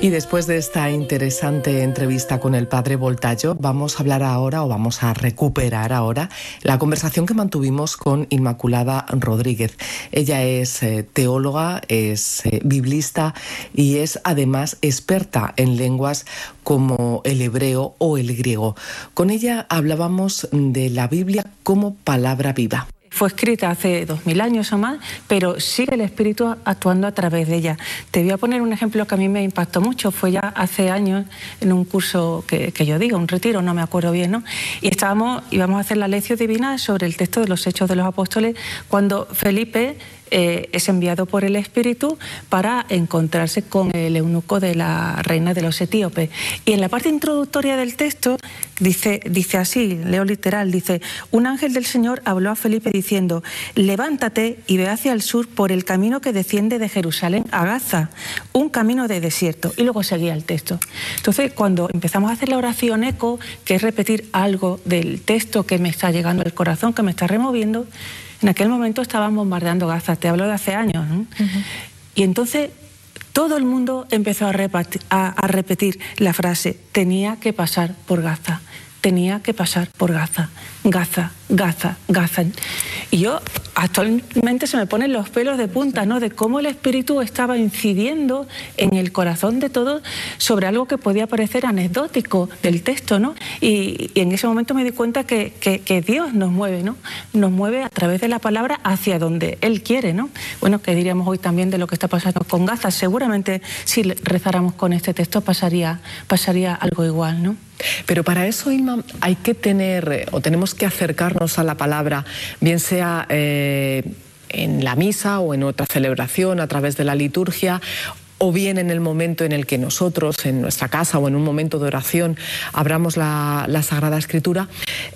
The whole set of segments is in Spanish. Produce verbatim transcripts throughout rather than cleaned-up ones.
Y después de esta interesante entrevista con el padre Voltaggio, vamos a hablar ahora, o vamos a recuperar ahora, la conversación que mantuvimos con Inmaculada Rodríguez. Ella es eh, teóloga, es eh, biblista y es además experta en lenguas como el hebreo o el griego. Con ella hablábamos de la Biblia como palabra viva. Fue escrita hace dos mil años o más, pero sigue el Espíritu actuando a través de ella. Te voy a poner un ejemplo que a mí me impactó mucho. Fue ya hace años en un curso que, que yo digo, un retiro, no me acuerdo bien, ¿no? Y estábamos, íbamos a hacer la lección divina sobre el texto de los Hechos de los Apóstoles, cuando Felipe eh, es enviado por el Espíritu para encontrarse con el eunuco de la reina de los etíopes. Y en la parte introductoria del texto dice, dice así, leo literal, dice: un ángel del Señor habló a Felipe diciendo: levántate y ve hacia el sur por el camino que desciende de Jerusalén a Gaza, un camino de desierto. Y luego seguía el texto. Entonces, cuando empezamos a hacer la oración eco, que es repetir algo del texto que me está llegando al corazón, que me está removiendo, en aquel momento estaban bombardeando Gaza, te hablo de hace años, ¿no? Uh-huh. Y entonces todo el mundo empezó a repetir, a, a repetir la frase: tenía que pasar por Gaza, tenía que pasar por Gaza, Gaza, Gaza, Gaza. Y yo actualmente se me ponen los pelos de punta, ¿no?, de cómo el Espíritu estaba incidiendo en el corazón de todos sobre algo que podía parecer anecdótico del texto, ¿no? Y, y en ese momento me di cuenta que, que, que Dios nos mueve, ¿no? Nos mueve a través de la palabra hacia donde Él quiere, ¿no? Bueno, ¿qué diríamos hoy también de lo que está pasando con Gaza? Seguramente si rezáramos con este texto pasaría, pasaría algo igual, ¿no? Pero para eso, Inma, hay que tener, o tenemos que acercarnos a la palabra, bien sea eh, en la misa o en otra celebración, a través de la liturgia, o bien en el momento en el que nosotros, en nuestra casa o en un momento de oración, abramos la, la Sagrada Escritura,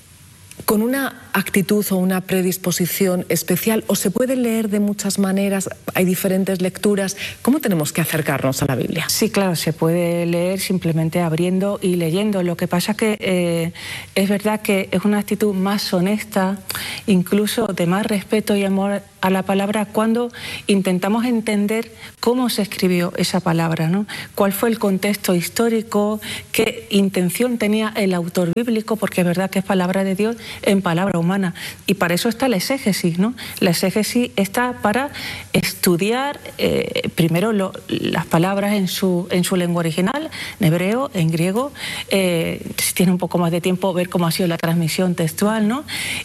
con una actitud o una predisposición especial, o se puede leer de muchas maneras, hay diferentes lecturas. ¿Cómo tenemos que acercarnos a la Biblia? Sí, claro, se puede leer simplemente abriendo y leyendo. Lo que pasa que eh, es verdad que es una actitud más honesta, incluso de más respeto y amor a la palabra, cuando intentamos entender cómo se escribió esa palabra, ¿no? Cuál fue el contexto histórico, qué intención tenía el autor bíblico, porque es verdad que es palabra de Dios en palabra humana. Y para eso está la exégesis, ¿no? La exégesis está para estudiar eh, primero lo, las palabras en su, en su lengua original, en hebreo, en griego, eh, si tiene un poco más de tiempo, ver cómo ha sido la transmisión textual, ¿no?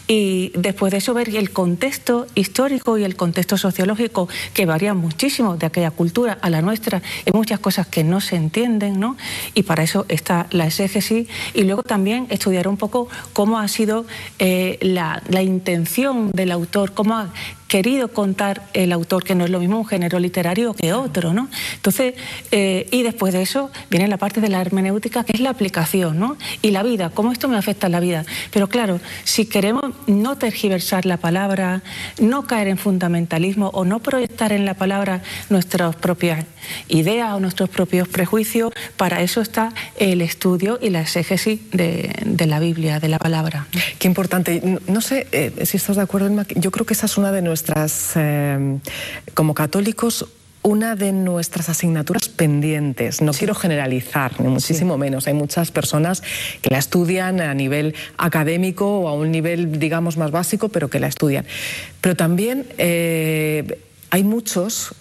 Y después de eso ver el contexto histórico y el contexto sociológico, que varía muchísimo de aquella cultura a la nuestra. Hay muchas cosas que no se entienden, ¿no? Y para eso está la exégesis. Y luego también estudiar un poco cómo ha sido eh, la, la intención del autor, cómo ha querido contar el autor, que no es lo mismo un género literario que otro, ¿no? Entonces, eh, y después de eso viene la parte de la hermenéutica, que es la aplicación, ¿no? Y la vida, cómo esto me afecta a la vida. Pero claro, si queremos no tergiversar la palabra, no caer en fundamentalismo o no proyectar en la palabra nuestras propias ideas o nuestros propios prejuicios, para eso está el estudio y la exégesis de, de la Biblia, de la palabra. Qué importante. No sé eh, si estás de acuerdo, Inma, yo creo que esa es una de nuestras Nuestras, eh, como católicos, una de nuestras asignaturas pendientes. No sí. quiero generalizar, ni muchísimo sí. menos. Hay muchas personas que la estudian a nivel académico o a un nivel, digamos, más básico, pero que la estudian. Pero también eh, hay muchos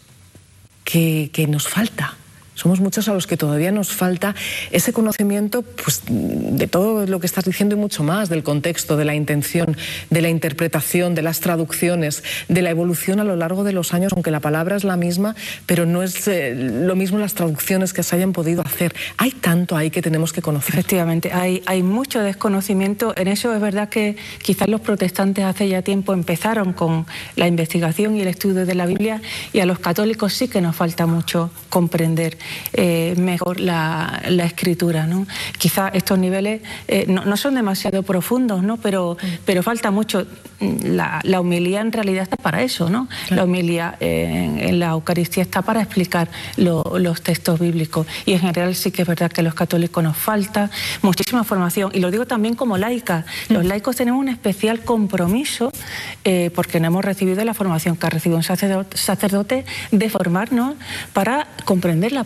que, que nos falta. Somos muchos a los que todavía nos falta ese conocimiento, pues, de todo lo que estás diciendo y mucho más, del contexto, de la intención, de la interpretación, de las traducciones, de la evolución a lo largo de los años, aunque la palabra es la misma, pero no es eh, lo mismo las traducciones que se hayan podido hacer. Hay tanto ahí que tenemos que conocer. Efectivamente, hay, hay mucho desconocimiento. En eso es verdad que quizás los protestantes hace ya tiempo empezaron con la investigación y el estudio de la Biblia, y a los católicos sí que nos falta mucho comprender Eh, mejor la, la escritura, ¿no? Quizá estos niveles eh, no, no son demasiado profundos, ¿no? Pero, mm. pero falta mucho. La, la homilía en realidad está para eso, ¿no? Claro. La homilía en, en la Eucaristía está para explicar lo, los textos bíblicos, y en general sí que es verdad que a los católicos nos falta muchísima formación, y lo digo también como laica. Mm. Los laicos tenemos un especial compromiso eh, porque no hemos recibido la formación que ha recibido un sacerdote, sacerdote de formarnos para comprender la palabra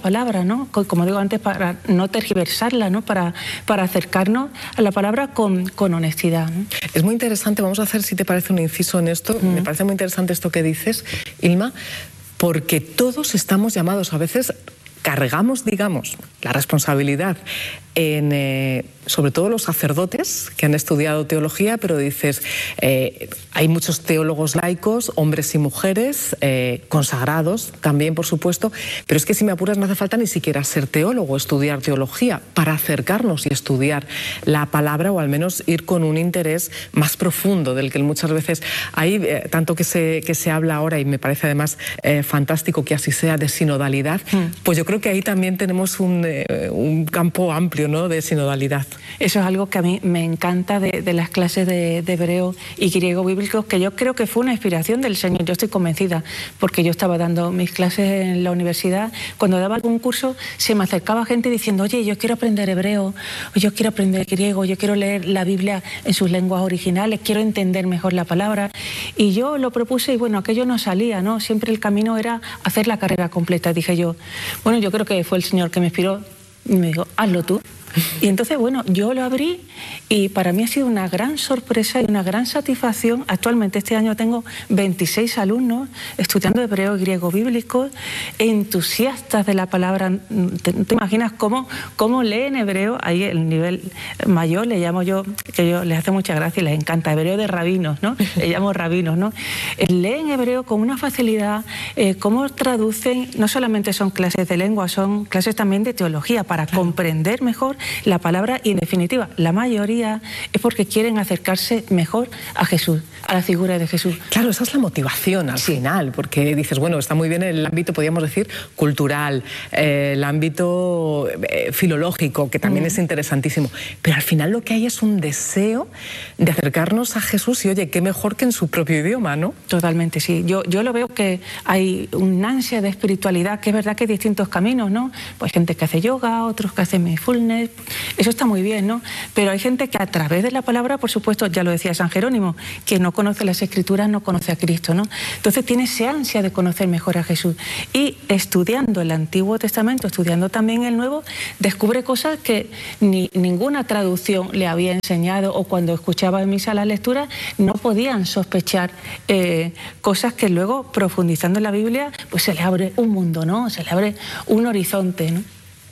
palabra, ¿no? Como digo antes, para no tergiversarla, ¿no? Para, para acercarnos a la palabra con, con honestidad, ¿no? Es muy interesante, vamos a hacer, si te parece, un inciso en esto. Mm. Me parece muy interesante esto que dices, Ilma, porque todos estamos llamados, a veces cargamos, digamos, la responsabilidad en, eh, sobre todo los sacerdotes que han estudiado teología, pero dices, eh, hay muchos teólogos laicos, hombres y mujeres, eh, consagrados también, por supuesto, pero es que si me apuras no hace falta ni siquiera ser teólogo, estudiar teología, para acercarnos y estudiar la palabra, o al menos ir con un interés más profundo del que muchas veces hay, eh, tanto que se, que se habla ahora, y me parece además eh, fantástico que así sea, de sinodalidad, mm. pues yo creo que ahí también tenemos un, eh, un campo amplio, ¿no?, de sinodalidad. Eso es algo que a mí me encanta de, de las clases de, de hebreo y griego bíblico, que yo creo que fue una inspiración del Señor. Yo estoy convencida, porque yo estaba dando mis clases en la universidad. Cuando daba algún curso se me acercaba gente diciendo, oye, yo quiero aprender hebreo, o yo quiero aprender griego, yo quiero leer la Biblia en sus lenguas originales, quiero entender mejor la palabra. Y yo lo propuse y bueno, aquello no salía, ¿no? Siempre el camino era hacer la carrera completa. Dije yo, bueno, yo creo que fue el Señor que me inspiró y me dijo, hazlo tú. Y entonces, bueno, yo lo abrí y para mí ha sido una gran sorpresa y una gran satisfacción. Actualmente este año tengo veintiséis alumnos estudiando hebreo y griego bíblico, entusiastas de la palabra. ¿Te, te imaginas cómo, cómo leen hebreo? Ahí el nivel mayor le llamo yo, que yo les hace mucha gracia y les encanta, hebreo de rabinos, ¿no? Le llamo rabinos, ¿no? Leen hebreo con una facilidad, eh, cómo traducen, no solamente son clases de lengua, son clases también de teología para comprender mejor la palabra, y en definitiva la mayoría es porque quieren acercarse mejor a Jesús, a la figura de Jesús. Claro, esa es la motivación al sí. final, porque dices, bueno, está muy bien el ámbito, podríamos decir, cultural, eh, el ámbito eh, filológico, que también mm. es interesantísimo, pero al final lo que hay es un deseo de acercarnos a Jesús, y oye, qué mejor que en su propio idioma, ¿no? Totalmente, sí. Yo, yo lo veo que hay un ansia de espiritualidad, que es verdad que hay distintos caminos, ¿no? Pues gente que hace yoga, otros que hacen mindfulness. Eso está muy bien, ¿no? Pero hay gente que a través de la palabra, por supuesto, ya lo decía San Jerónimo, que no conoce las Escrituras, no conoce a Cristo, ¿no? Entonces tiene esa ansia de conocer mejor a Jesús. Y estudiando el Antiguo Testamento, estudiando también el Nuevo, descubre cosas que ni ninguna traducción le había enseñado, o cuando escuchaba en misa las lecturas no podían sospechar eh, cosas que luego, profundizando en la Biblia, pues se le abre un mundo, ¿no? Se le abre un horizonte, ¿no?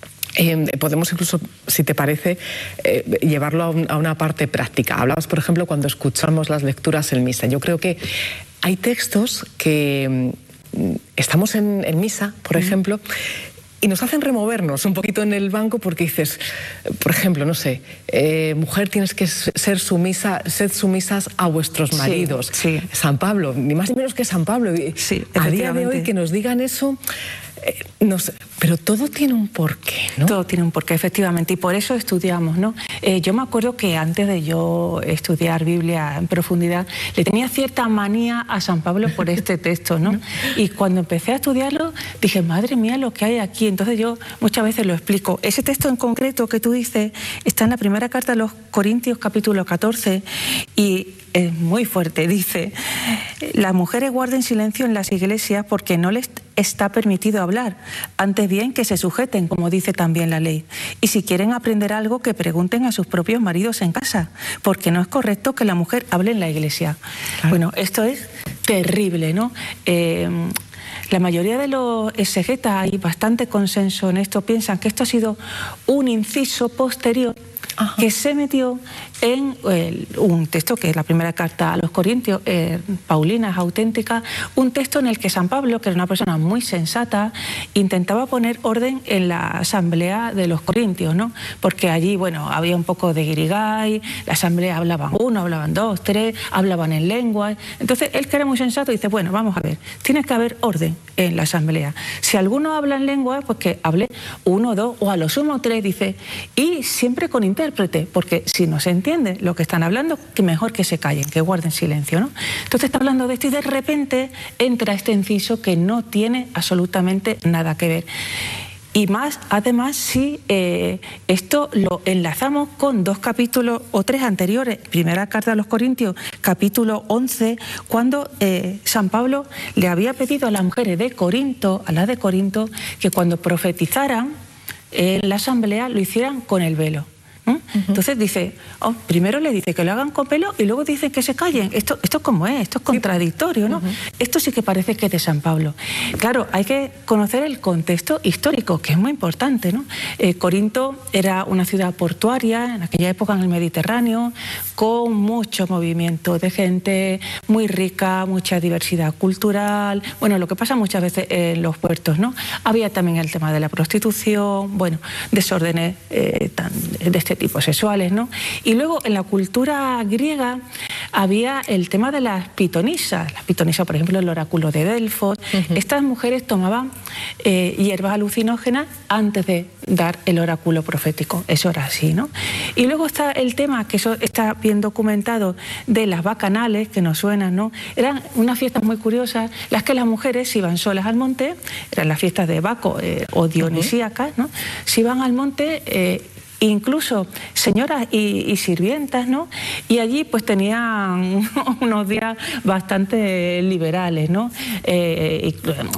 Eh, podemos incluso, si te parece, eh, llevarlo a, un, a una parte práctica. Hablabas, por ejemplo, cuando escuchamos las lecturas en misa. Yo creo que hay textos que mm, estamos en, en misa, por ejemplo, y nos hacen removernos un poquito en el banco, porque dices, por ejemplo, no sé, eh, mujer, tienes que ser sumisa, sed sumisas a vuestros maridos. Sí, sí. San Pablo, ni más ni menos que San Pablo. Sí, a día de hoy que nos digan eso, eh, no sé, pero todo tiene un porqué, ¿no? Todo tiene un porqué, efectivamente, y por eso estudiamos, ¿no? Eh, yo me acuerdo que antes de yo estudiar Biblia en profundidad, le tenía cierta manía a San Pablo por este texto, ¿no? Y cuando empecé a estudiarlo, dije, madre mía, lo que hay aquí. Entonces yo muchas veces lo explico. Ese texto en concreto que tú dices está en la primera carta a los Corintios, capítulo catorce, y es muy fuerte. Dice, las mujeres guarden silencio en las iglesias porque no les está permitido hablar, antes bien que se sujeten, como dice también la ley. Y si quieren aprender algo, que pregunten a sus propios maridos en casa, porque no es correcto que la mujer hable en la iglesia. Claro. Bueno, esto es terrible, ¿no? Eh, La mayoría de los exegetas, hay bastante consenso en esto, piensan que esto ha sido un inciso posterior Ajá. que se metió en eh, un texto que es la primera carta a los Corintios, eh, Paulina, es auténtica, un texto en el que San Pablo, que era una persona muy sensata, intentaba poner orden en la asamblea de los Corintios, ¿no? Porque allí, bueno, había un poco de guirigay, la asamblea hablaban uno, hablaban dos, tres, hablaban en lenguas. Entonces, él, que era muy sensato, dice, bueno, vamos a ver, tiene que haber orden en la asamblea. Si alguno habla en lengua, pues que hable uno, dos, o a lo sumo tres, dice, y siempre con intérprete, porque si no se entiende lo que están hablando, que mejor que se callen, que guarden silencio, ¿no? Entonces está hablando de esto y de repente entra este inciso que no tiene absolutamente nada que ver. Y más, además, si eh, esto lo enlazamos con dos capítulos o tres anteriores, primera carta a los Corintios, capítulo once, cuando eh, San Pablo le había pedido a las mujeres de Corinto, a las de Corinto, que cuando profetizaran en la asamblea lo hicieran con el velo. ¿Mm? Uh-huh. Entonces dice, oh, primero le dice que lo hagan con pelo y luego dice que se callen. Esto, esto como es, esto es contradictorio, ¿no? Uh-huh. Esto sí que parece que es de San Pablo. Claro, hay que conocer el contexto histórico, que es muy importante, ¿no? Eh, Corinto era una ciudad portuaria en aquella época en el Mediterráneo, con mucho movimiento de gente, muy rica, mucha diversidad cultural, bueno, lo que pasa muchas veces en los puertos, ¿no? Había también el tema de la prostitución, bueno, desórdenes eh, tan, de este tipo sexuales, ¿no? Y luego en la cultura griega había el tema de las pitonisas. Las pitonisas, por ejemplo, el oráculo de Delfos. Uh-huh. Estas mujeres tomaban eh, hierbas alucinógenas antes de dar el oráculo profético. Eso era así, ¿no? Y luego está el tema, que eso está bien documentado, de las bacanales, que nos suenan, ¿no? Eran unas fiestas muy curiosas, las que las mujeres iban solas al monte, eran las fiestas de Baco eh, o dionisíacas, ¿no? Se iban al monte... Eh, incluso señoras y, y sirvientas, ¿no? Y allí pues tenían unos días bastante liberales, ¿no? Eh,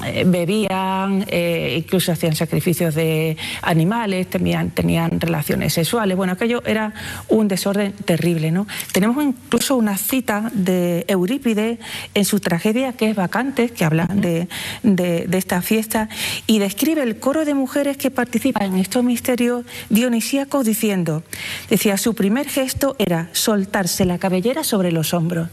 bebían, eh, incluso hacían sacrificios de animales, tenían, tenían relaciones sexuales. Bueno, aquello era un desorden terrible, ¿no? Tenemos incluso una cita de Eurípides en su tragedia, que es Bacantes, que habla de, de, de esta fiesta, y describe el coro de mujeres que participan en estos misterios dionisíacos diciendo, decía, su primer gesto era soltarse la cabellera sobre los hombros.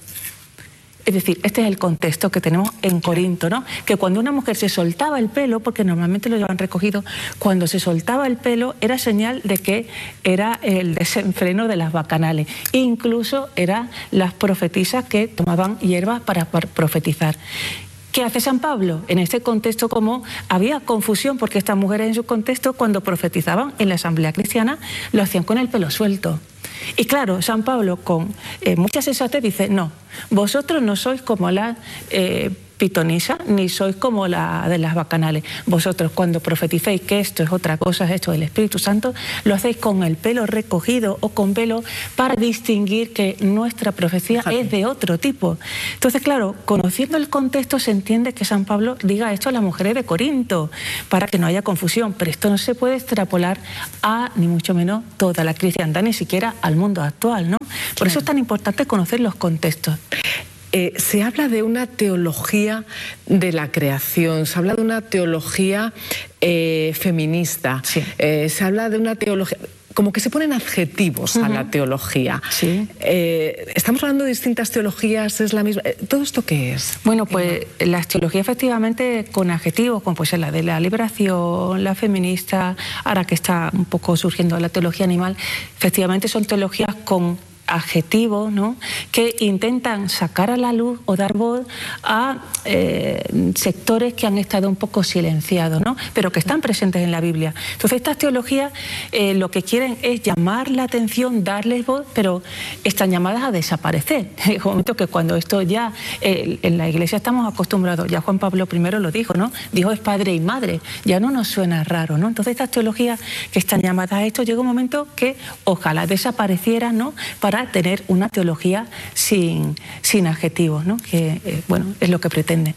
Es decir, este es el contexto que tenemos en Corinto, ¿no? Que cuando una mujer se soltaba el pelo, porque normalmente lo llevan recogido, cuando se soltaba el pelo era señal de que era el desenfreno de las bacanales. Incluso eran las profetisas que tomaban hierbas para profetizar. ¿Qué hace San Pablo? En este contexto, como había confusión, porque estas mujeres en su contexto, cuando profetizaban en la asamblea cristiana, lo hacían con el pelo suelto. Y claro, San Pablo, con eh, mucha sensatez, dice, no, vosotros no sois como la eh, pitonisa, ni sois como la de las bacanales. Vosotros, cuando profeticéis que esto es otra cosa, esto del Espíritu Santo, lo hacéis con el pelo recogido o con velo para distinguir que nuestra profecía Fíjate. es de otro tipo. Entonces, claro, conociendo el contexto se entiende que San Pablo diga esto a las mujeres de Corinto, para que no haya confusión, pero esto no se puede extrapolar a, ni mucho menos, toda la cristiandad, ni siquiera al mundo actual, ¿no? Por claro. eso es tan importante conocer los contextos. Eh, se habla de una teología de la creación, se habla de una teología eh, feminista, sí. eh, se habla de una teología... Como que se ponen adjetivos uh-huh. a la teología. Sí. Eh, estamos hablando de distintas teologías, es la misma... ¿Todo esto qué es? Bueno, pues eh, las teologías efectivamente con adjetivos, como pues la de la liberación, la feminista, ahora que está un poco surgiendo la teología animal, efectivamente son teologías con adjetivos, ¿no?, que intentan sacar a la luz o dar voz a eh, sectores que han estado un poco silenciados, ¿no?, pero que están presentes en la Biblia. Entonces estas teologías eh, lo que quieren es llamar la atención, darles voz, pero están llamadas a desaparecer. En el momento que cuando esto ya eh, en la Iglesia estamos acostumbrados, ya Juan Pablo primero lo dijo, ¿no?, dijo es padre y madre, ya no nos suena raro, ¿no? Entonces estas teologías que están llamadas a esto, llega un momento que ojalá desaparecieran, ¿no?, para para tener una teología sin, sin adjetivos, ¿no?, que eh, bueno, es lo que pretende.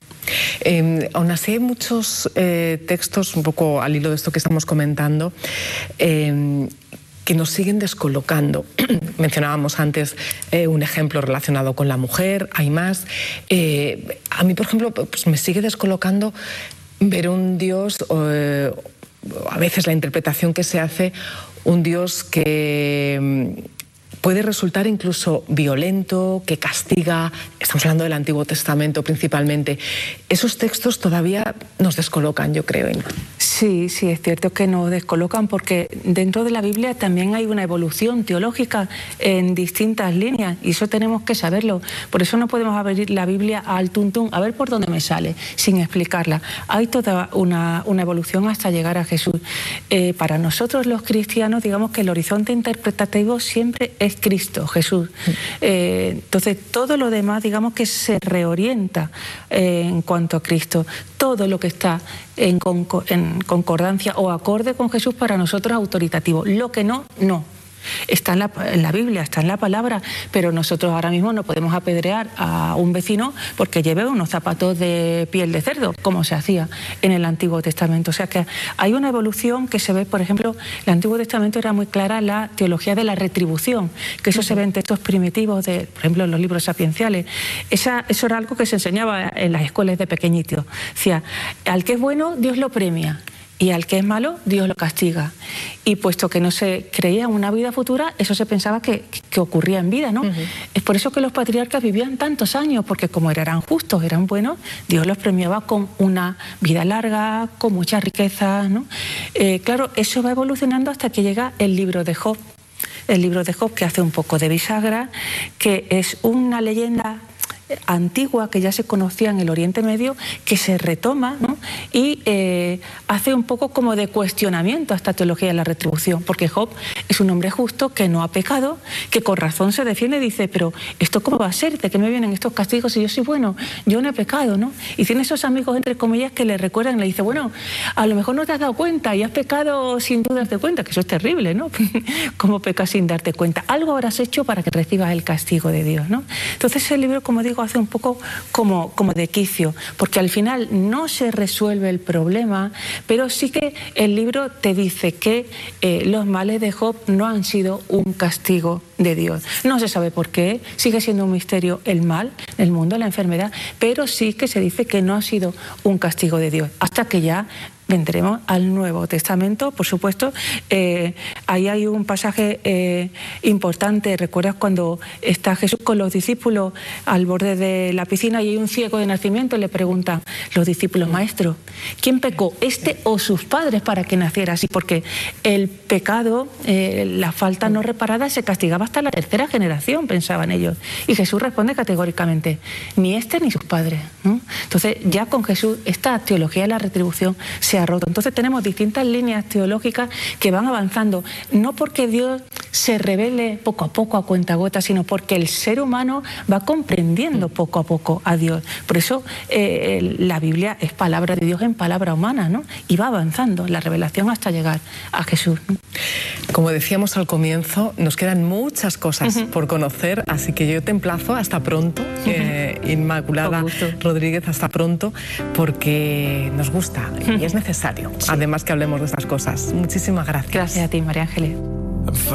Eh, aún así hay muchos eh, textos, un poco al hilo de esto que estamos comentando, eh, que nos siguen descolocando. Mencionábamos antes eh, un ejemplo relacionado con la mujer, hay más. Eh, a mí, por ejemplo, pues me sigue descolocando ver un Dios, eh, a veces la interpretación que se hace, un Dios que puede resultar incluso violento, que castiga. Estamos hablando del Antiguo Testamento principalmente. Esos textos todavía nos descolocan, yo creo, Inma. Sí, sí, es cierto que nos descolocan porque dentro de la Biblia también hay una evolución teológica en distintas líneas y eso tenemos que saberlo. Por eso no podemos abrir la Biblia al tuntún, a ver por dónde me sale, sin explicarla. Hay toda una, una evolución hasta llegar a Jesús. Eh, para nosotros los cristianos, digamos que el horizonte interpretativo siempre es Cristo, Jesús. Eh, entonces, todo lo demás, digamos que se reorienta eh, en cuanto a Cristo. Todo lo que está en, en concordancia o acorde con Jesús para nosotros es autoritativo. Lo que no, no. está en la, en la Biblia, está en la palabra, pero nosotros ahora mismo no podemos apedrear a un vecino porque lleve unos zapatos de piel de cerdo, como se hacía en el Antiguo Testamento. O sea que hay una evolución que se ve, por ejemplo, el Antiguo Testamento era muy clara la teología de la retribución, que eso se ve en textos primitivos, de, por ejemplo, en los libros sapienciales. Esa, eso era algo que se enseñaba en las escuelas de pequeñitos. Decía, al que es bueno, Dios lo premia, y al que es malo, Dios lo castiga. Y puesto que no se creía en una vida futura, eso se pensaba que, que ocurría en vida, ¿no? Uh-huh. Es por eso que los patriarcas vivían tantos años, porque como eran justos, eran buenos, Dios los premiaba con una vida larga, con mucha riqueza, ¿no? Eh, claro, eso va evolucionando hasta que llega el libro de Job. El libro de Job, que hace un poco de bisagra, que es una leyenda antigua que ya se conocía en el Oriente Medio, que se retoma, ¿no? y eh, hace un poco como de cuestionamiento a esta teología de la retribución, porque Job es un hombre justo que no ha pecado, que con razón se defiende y dice, pero ¿esto cómo va a ser? ¿De qué me vienen estos castigos si yo soy bueno? Yo no he pecado, ¿no? Y tiene esos amigos, entre comillas, que le recuerdan y le dice, bueno, a lo mejor no te has dado cuenta y has pecado sin tú darte cuenta, que eso es terrible, ¿no? ¿Cómo pecas sin darte cuenta? Algo habrás hecho para que recibas el castigo de Dios, ¿no? Entonces el libro, como digo, hace un poco como, como de quicio, porque al final no se resuelve el problema, pero sí que el libro te dice que eh, los males de Job no han sido un castigo de Dios. No se sabe por qué, sigue siendo un misterio el mal, el mundo, la enfermedad, pero sí que se dice que no ha sido un castigo de Dios, hasta que ya vendremos al Nuevo Testamento, por supuesto. Eh, ahí hay un pasaje eh, importante. ¿Recuerdas cuando está Jesús con los discípulos al borde de la piscina y hay un ciego de nacimiento y le preguntan los discípulos, maestro, ¿quién pecó, este o sus padres para que naciera así? Porque el pecado, eh, la falta no reparada se castigaba hasta la tercera generación, pensaban ellos. Y Jesús responde categóricamente, ni este ni sus padres, ¿no? Entonces ya con Jesús esta teología de la retribución se ha roto. Entonces tenemos distintas líneas teológicas que van avanzando, no porque Dios se revele poco a poco a cuentagotas, sino porque el ser humano va comprendiendo poco a poco a Dios. Por eso eh, la Biblia es palabra de Dios en palabra humana, ¿no? Y va avanzando la revelación hasta llegar a Jesús, ¿no? Como decíamos al comienzo, nos quedan muchas cosas uh-huh. por conocer, así que yo te emplazo hasta pronto, uh-huh. eh, Inmaculada Rodríguez, hasta pronto, porque nos gusta uh-huh. y es necesario, sí. además que hablemos de estas cosas. Muchísimas gracias. Gracias a ti, María Ángeles.